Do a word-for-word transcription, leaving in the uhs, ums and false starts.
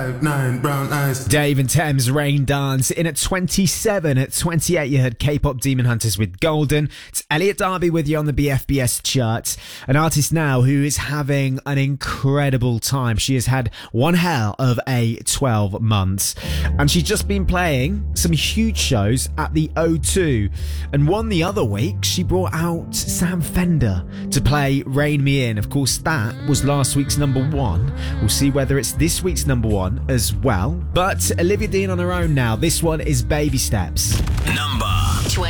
Nine brown eyes. Dave and Thames Rain Dance. In at twenty-seven. At twenty-eight, you heard K-pop Demon Hunters with Golden. It's Elliot Darby with you on the B F B S chart. An artist now who is having an incredible time. She has had one hell of a twelve months. And she's just been playing some huge shows at the O two. And one the other week, she brought out Sam Fender to play Rein Me In. Of course, that was last week's number one. We'll see whether it's this week's number one as well. But Olivia Dean on her own now. This one is Baby Steps. Number